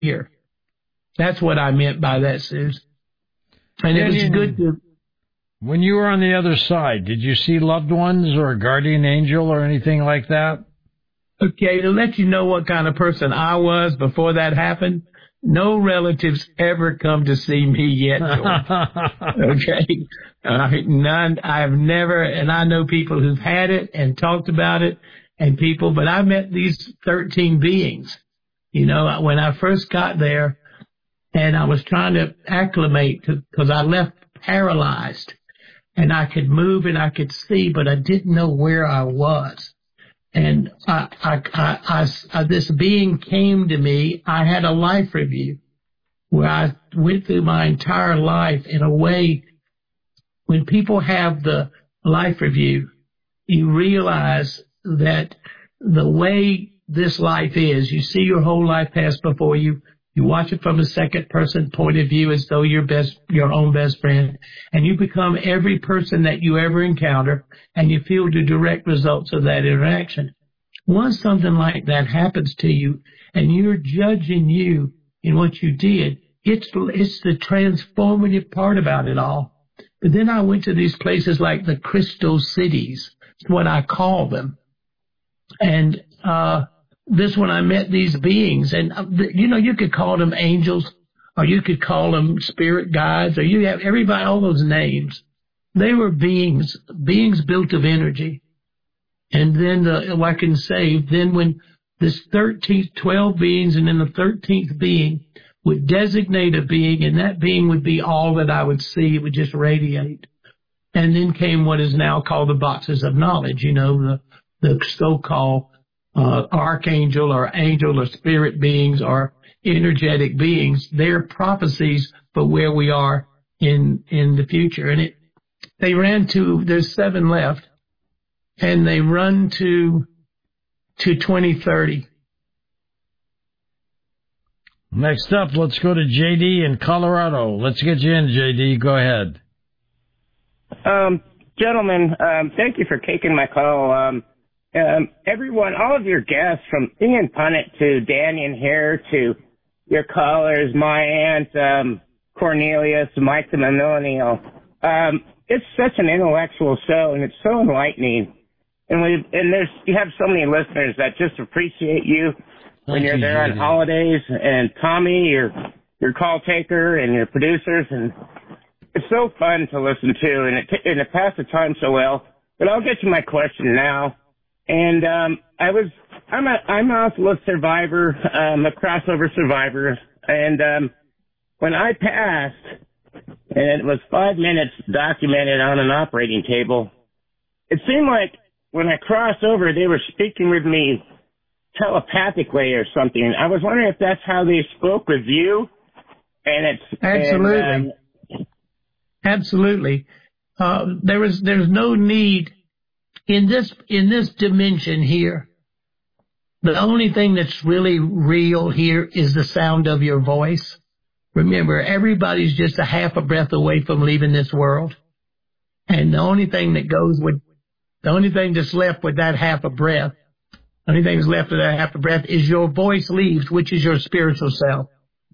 here. That's what I meant by that, Suze. And it was good to... When you were on the other side, did you see loved ones or a guardian angel or anything like that? Okay, to let you know what kind of person I was before that happened, no relatives ever come to see me yet, George. Okay? None. I've never, and I know people who've had it and talked about it, and people, but I met these 13 beings. You know, when I first got there, and I was trying to acclimate, because I left paralyzed, and I could move and I could see, but I didn't know where I was. And this being came to me. I had a life review where I went through my entire life in a way. When people have the life review, you realize that the way this life is, you see your whole life pass before you. You watch it from a second person point of view as though you're your own best friend, and you become every person that you ever encounter, and you feel the direct results of that interaction. Once something like that happens to you, and you're judging you in what you did, it's the transformative part about it all. But then I went to these places like the crystal cities, is what I call them, and this when I met these beings, and you could call them angels, or you could call them spirit guides, or you have everybody, all those names. They were beings built of energy. And then, I can say, then when this 12 beings, and then the 13th being would designate a being, and that being would be all that I would see. It would just radiate. And then came what is now called the boxes of knowledge, the so-called archangel or angel or spirit beings or energetic beings. They're prophecies for where we are in the future. And they ran to, there's 7 left, and they run to 2030. Next up, let's go to JD in Colorado. Let's get you in, JD. Go ahead. Gentlemen, thank you for taking my call. Everyone, all of your guests, from Ian Punnett to Daniel here to your callers, my aunt, Cornelius, Mike the Millennial. It's such an intellectual show, and it's so enlightening. And you have so many listeners that just appreciate you when you're there on holidays. And Tommy, your call taker, and your producers, and it's so fun to listen to, and it passes the time so well. But I'll get to my question now. And I'm also a survivor, a crossover survivor. And when I passed, and it was 5 minutes documented on an operating table, it seemed like when I crossed over, they were speaking with me telepathically or something. I was wondering if that's how they spoke with you. And it's absolutely, absolutely. There's no need in this dimension here. The only thing that's really real here is the sound of your voice. Remember, everybody's just a half a breath away from leaving this world, and the only thing that's left with that half a breath, the only thing that's left of that half a breath is your voice leaves, which is your spiritual self.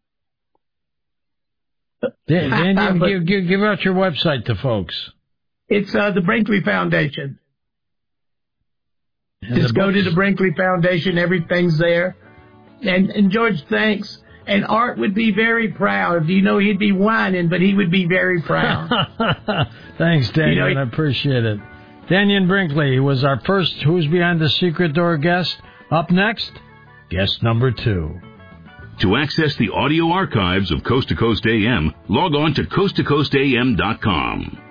Dan, give out your website to folks. It's the Brinkley Foundation. Just go to the Brinkley Foundation. Everything's there. And George, thanks. And Art would be very proud. He'd be whining, but he would be very proud. Thanks, Daniel. I appreciate it. Daniel Brinkley was our first Who's Behind the Secret Door guest. Up next, guest number 2. To access the audio archives of Coast to Coast AM, log on to coasttocoastam.com.